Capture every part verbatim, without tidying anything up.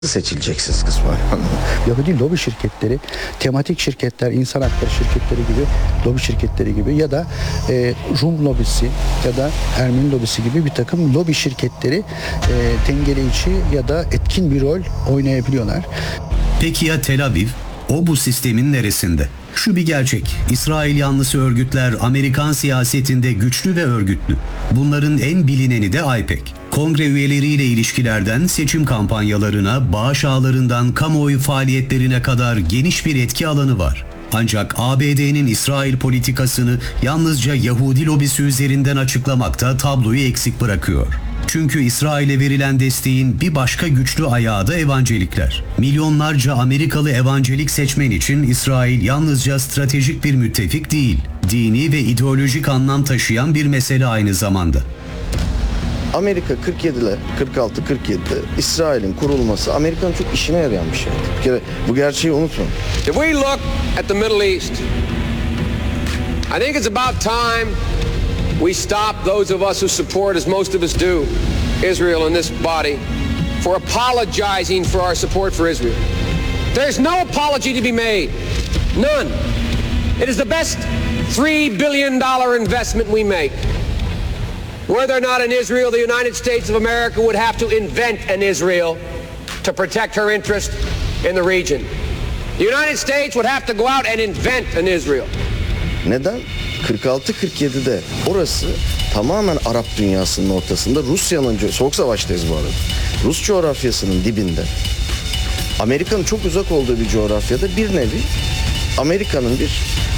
seçileceksiniz kısmen. Yahudi lobi şirketleri, tematik şirketler, insan hakları şirketleri gibi, lobi şirketleri gibi ya da e, Rum lobisi ya da Ermeni lobisi gibi bir takım lobi şirketleri e, dengeleyici ya da etkin bir rol oynayabiliyorlar. Peki ya Tel Aviv? O bu sistemin neresinde? Şu bir gerçek, İsrail yanlısı örgütler Amerikan siyasetinde güçlü ve örgütlü. Bunların en bilineni de AIPAC. Kongre üyeleriyle ilişkilerden seçim kampanyalarına, bağış ağlarından kamuoyu faaliyetlerine kadar geniş bir etki alanı var. Ancak A B D'nin İsrail politikasını yalnızca Yahudi lobisi üzerinden açıklamakta tabloyu eksik bırakıyor. Çünkü İsrail'e verilen desteğin bir başka güçlü ayağı da evangelikler. Milyonlarca Amerikalı evangelik seçmen için İsrail yalnızca stratejik bir müttefik değil, dini ve ideolojik anlam taşıyan bir mesele aynı zamanda. Amerika kırk yediler, kırk altı kırk yedide İsrail'in kurulması Amerika'nın çok işine yarayan bir şey. Bir kere bu gerçeği unutma. If we look at the Middle East, I think it's about time we stop, those of us who support, as most of us do, Israel in this body, for apologizing for our support for Israel. There's no apology to be made. None. It is the best three billion dollars investment we make. Whether or not in Israel, the United States of America would have to invent an Israel to protect her interest in the region. The United States would have to go out and invent an Israel. Neden? kırk altı kırk yedide orası tamamen Arap dünyasının ortasında, Rusya'nın, Soğuk Savaş'tayız bu arada, Rus coğrafyasının dibinde, Amerika'nın çok uzak olduğu bir coğrafyada bir nevi Amerika'nın bir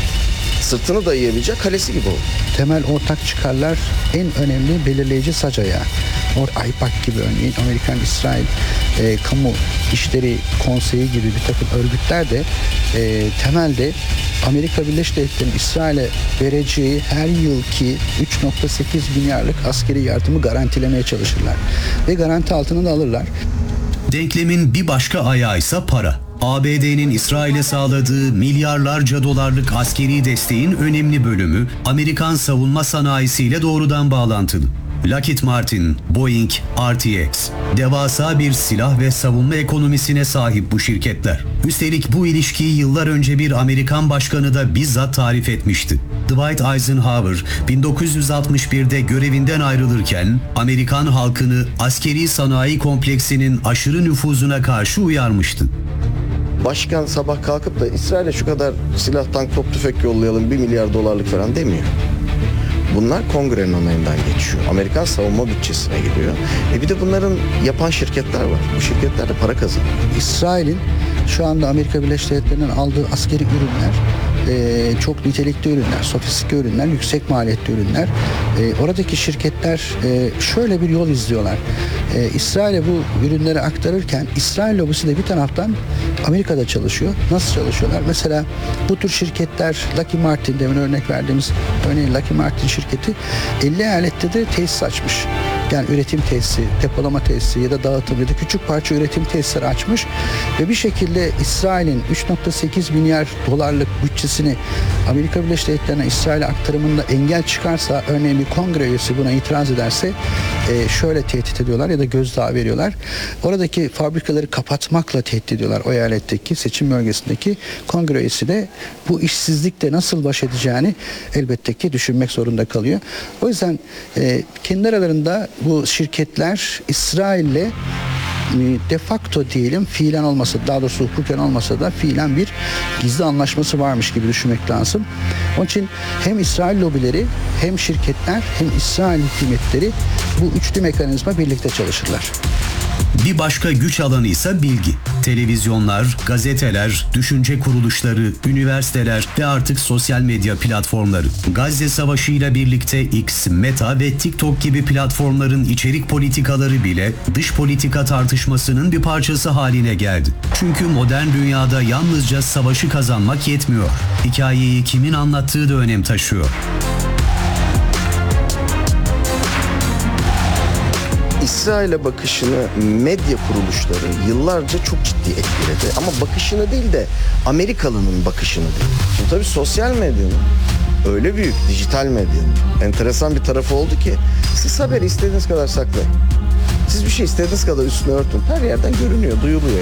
sırtını dayayabilecek kalesi gibi oldu. Temel ortak çıkarlar en önemli belirleyici sac ayağı. Or AIPAC gibi örneğin Amerikan-İsrail e, Kamu İşleri Konseyi gibi bir takım örgütler de e, temelde Amerika Birleşik Devletleri'nin İsrail'e vereceği her yılki üç nokta sekiz milyarlık askeri yardımı garantilemeye çalışırlar. Ve garanti altına da alırlar. Denklemin bir başka ayağı ise para. A B D'nin İsrail'e sağladığı milyarlarca dolarlık askeri desteğin önemli bölümü Amerikan savunma sanayisiyle doğrudan bağlantılı. Lockheed Martin, Boeing, R T X, devasa bir silah ve savunma ekonomisine sahip bu şirketler. Üstelik bu ilişkiyi yıllar önce bir Amerikan başkanı da bizzat tarif etmişti. Dwight Eisenhower bin dokuz yüz altmış birde görevinden ayrılırken Amerikan halkını askeri sanayi kompleksinin aşırı nüfuzuna karşı uyarmıştı. Başkan sabah kalkıp da İsrail'e şu kadar silah, tank, top, tüfek yollayalım bir milyar dolarlık falan demiyor. Bunlar kongrenin onayından geçiyor. Amerikan savunma bütçesine giriyor. E bir de bunların yapan şirketler var. Bu şirketler de para kazanıyor. İsrail'in şu anda Amerika Birleşik Devletleri'nin aldığı askeri ürünler e, çok nitelikli ürünler, sofistike ürünler, yüksek maliyetli ürünler. E, oradaki şirketler e, şöyle bir yol izliyorlar. E, İsrail'e bu ürünleri aktarırken İsrail lobisi de bir taraftan Amerika'da çalışıyor. Nasıl çalışıyorlar? Mesela bu tür şirketler, Lockheed Martin, demin örnek verdiğimiz örneğin Lockheed Martin şirketi elli eyalette de tesis açmış. Yani üretim tesisi, depolama tesisi ya da dağıtım ya da küçük parça üretim tesisleri açmış ve bir şekilde İsrail'in üç nokta sekiz milyar dolarlık bütçesini Amerika Birleşik Devletleri'ne İsrail'e aktarımında engel çıkarsa, örneğin bir kongre üyesi buna itiraz ederse e, şöyle tehdit ediyorlar ya da gözdağı veriyorlar. Oradaki fabrikaları kapatmakla tehdit ediyorlar. O eyaletteki seçim bölgesindeki kongre üyesi de bu işsizlikle nasıl baş edeceğini elbette ki düşünmek zorunda kalıyor. O yüzden e, kendi aralarında bu şirketler İsrail'le de facto diyelim, fiilen olmasa, daha doğrusu hukuken olmasa da fiilen bir gizli anlaşması varmış gibi düşünmek lazım. Onun için hem İsrail lobileri, hem şirketler, hem İsrail hükümetleri bu üçlü mekanizma birlikte çalışırlar. Bir başka güç alanı ise bilgi. Televizyonlar, gazeteler, düşünce kuruluşları, üniversiteler ve artık sosyal medya platformları. Gazze Savaşı ile birlikte X, Meta ve TikTok gibi platformların içerik politikaları bile dış politika tartışmasının bir parçası haline geldi. Çünkü modern dünyada yalnızca savaşı kazanmak yetmiyor. Hikayeyi kimin anlattığı da önem taşıyor. İsrail'e bakışını medya kuruluşları yıllarca çok ciddi etkiledi. Ama bakışını değil de Amerikalı'nın bakışını değil. Şimdi tabii sosyal medyanın öyle büyük, dijital medyanın enteresan bir tarafı oldu ki siz haberi istediğiniz kadar saklayın. Siz bir şey istediğiniz kadar üstüne örtün. Her yerden görünüyor, duyuluyor.